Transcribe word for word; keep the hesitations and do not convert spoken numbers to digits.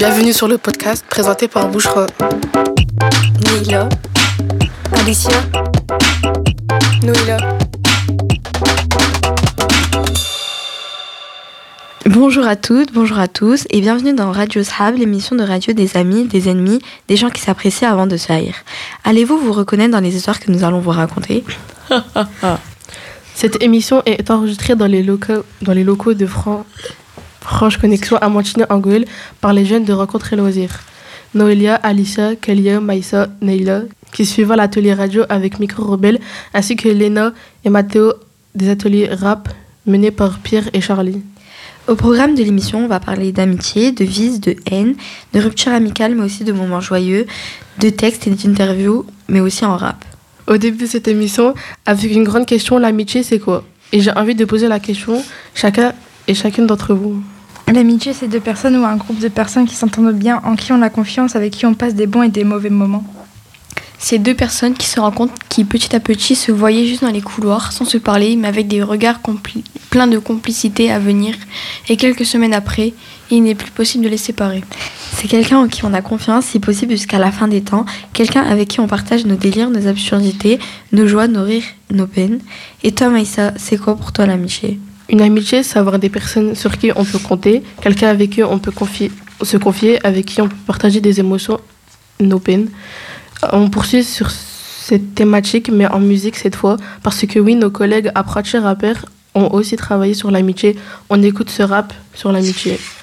Bienvenue sur le podcast présenté par Bouchra. Neila, Alicia, Noïla. Bonjour à toutes, bonjour à tous et bienvenue dans Radio Shab, l'émission de radio des amis, des ennemis, des gens qui s'apprécient avant de se haïr. Allez-vous vous reconnaître dans les histoires que nous allons vous raconter? Cette émission est enregistrée dans les locaux, dans les locaux de Fran- Franche Connexion à Montigny-Angoul par les jeunes de Rencontres et Loisirs. Noélia, Alicia, Kelia, Maïssa, Neila, qui suivent l'atelier radio avec Micro Rebelle, ainsi que Léna et Mathéo des ateliers rap menés par Pierre et Charlie. Au programme de l'émission, on va parler d'amitié, de vice, de haine, de rupture amicale, mais aussi de moments joyeux, de textes et d'interviews, mais aussi en rap. Au début de cette émission, avec une grande question, l'amitié c'est quoi? Et j'ai envie de poser la question chacun et chacune d'entre vous. L'amitié, c'est deux personnes ou un groupe de personnes qui s'entendent bien, en qui on a confiance, avec qui on passe des bons et des mauvais moments. C'est deux personnes qui se rencontrent, qui petit à petit se voyaient juste dans les couloirs, sans se parler, mais avec des regards compli- pleins de complicité à venir. Et quelques semaines après, il n'est plus possible de les séparer. C'est quelqu'un en qui on a confiance, si possible jusqu'à la fin des temps, quelqu'un avec qui on partage nos délires, nos absurdités, nos joies, nos rires, nos peines. Et toi Maïssa, c'est quoi pour toi l'amitié? Une amitié, c'est avoir des personnes sur qui on peut compter, quelqu'un avec qui on peut confier, se confier, avec qui on peut partager des émotions, nos peines. On poursuit sur cette thématique, mais en musique cette fois, parce que oui, nos collègues Approach et Rappeurs ont aussi travaillé sur l'amitié. On écoute ce rap sur l'amitié.